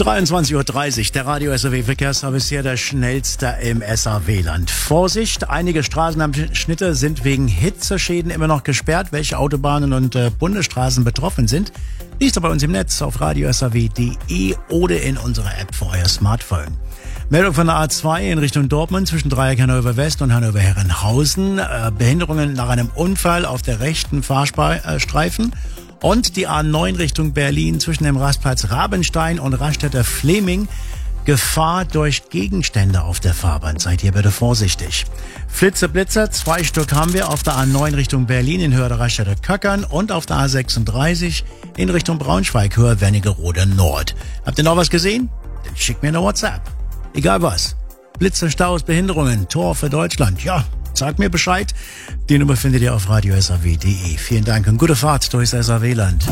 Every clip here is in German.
23:30 Uhr, der Radio SAW Verkehrsservice hier, der schnellste im SAW-Land. Vorsicht, einige Straßenabschnitte sind wegen Hitzeschäden immer noch gesperrt. Welche Autobahnen und Bundesstraßen betroffen sind, liest ihr bei uns im Netz auf radiosaw.de oder in unserer App für euer Smartphone. Meldung von der A2 in Richtung Dortmund zwischen Dreieck Hannover West und Hannover Herrenhausen. Behinderungen nach einem Unfall auf der rechten Fahrstreifen. Und die A9 Richtung Berlin zwischen dem Rastplatz Rabenstein und Raststätter Fleming. Gefahr durch Gegenstände auf der Fahrbahn. Seid ihr bitte vorsichtig. Blitzer, 2 Stück haben wir auf der A9 Richtung Berlin in Höhe der Raststätter Köckern und auf der A36 in Richtung Braunschweig, Höhe Wernigerode Nord. Habt ihr noch was gesehen? Dann schickt mir eine WhatsApp. Egal was. Blitze, Staus, Behinderungen, Tor für Deutschland. Ja, sagt mir Bescheid. Die Nummer findet ihr auf radiosaw.de. Vielen Dank und gute Fahrt durchs SAW-Land.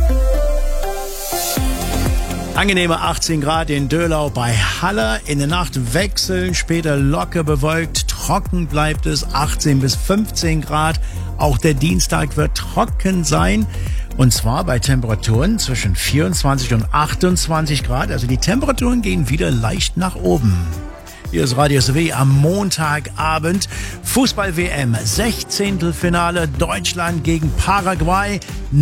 Angenehme 18 Grad in Döhlau bei Halle. In der Nacht wechseln, später locker bewölkt. Trocken bleibt es, 18 bis 15 Grad. Auch der Dienstag wird trocken sein. Und zwar bei Temperaturen zwischen 24 und 28 Grad. Also die Temperaturen gehen wieder leicht nach oben. Hier ist Radio SAW am Montagabend. Fußball-WM, 16. Finale, Deutschland gegen Paraguay.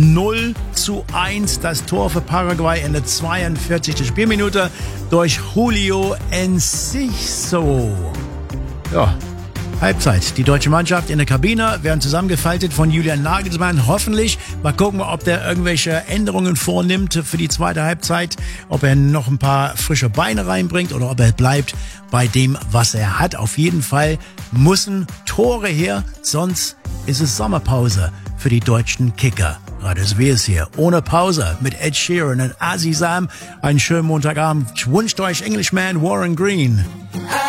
0:1. Das Tor für Paraguay in der 42. Spielminute durch Julio Enciso. Ja, Halbzeit. Die deutsche Mannschaft in der Kabine werden zusammengefaltet von Julian Nagelsmann. Hoffentlich. Mal gucken, ob der irgendwelche Änderungen vornimmt für die zweite Halbzeit. Ob er noch ein paar frische Beine reinbringt oder ob er bleibt bei dem, was er hat. Auf jeden Fall müssen Tore her, sonst ist es Sommerpause für die deutschen Kicker. Radio SAW ist hier. Ohne Pause mit Ed Sheeran und Azizam. Einen schönen Montagabend. Ich wünsche euch Englishman Warren Green.